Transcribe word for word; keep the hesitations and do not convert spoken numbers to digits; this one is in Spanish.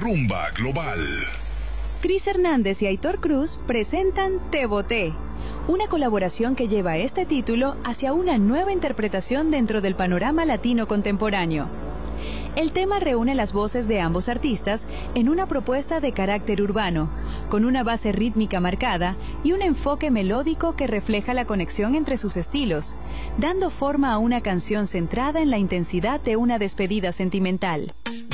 Rumba Global. Cris Hernández y Aitor Cruz presentan Te Boté, una colaboración que lleva este título hacia una nueva interpretación dentro del panorama latino contemporáneo. El tema reúne las voces de ambos artistas en una propuesta de carácter urbano, con una base rítmica marcada y un enfoque melódico que refleja la conexión entre sus estilos, dando forma a una canción centrada en la intensidad de una despedida sentimental.